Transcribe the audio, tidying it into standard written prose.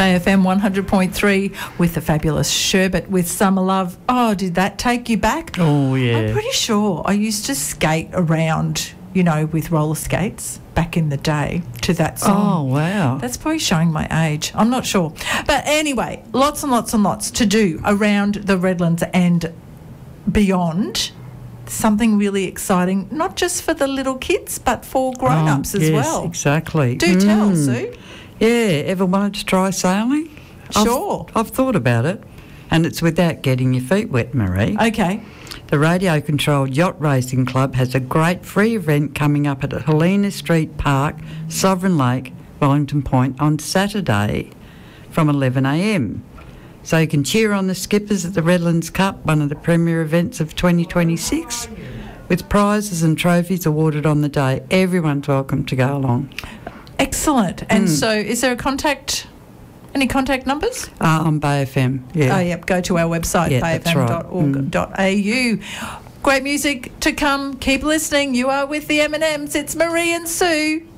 Bay FM 100.3 with the fabulous Sherbet with Summer Love. Oh, did that take you back? Oh, yeah. I'm pretty sure I used to skate around, you know, with roller skates back in the day to that song. Oh, wow. That's probably showing my age. I'm not sure. But anyway, lots and lots and lots to do around the Redlands and beyond. Something really exciting, not just for the little kids, but for grown-ups as well. Exactly. Do tell, Sue. Yeah, ever wanted to try sailing? Sure. I've thought about it, and it's without getting your feet wet, Marie. Okay. The radio-controlled Yacht Racing Club has a great free event coming up at Helena Street Park, Sovereign Lake, Wellington Point on Saturday from 11 a.m. So you can cheer on the skippers at the Redlands Cup, one of the premier events of 2026, with prizes and trophies awarded on the day. Everyone's welcome to go along. Excellent. And so is there any contact numbers? On Bay FM, yeah. Oh, yep. Go to our website, bayfm.org.au. Great music to come. Keep listening. You are with the M&Ms. It's Marie and Sue.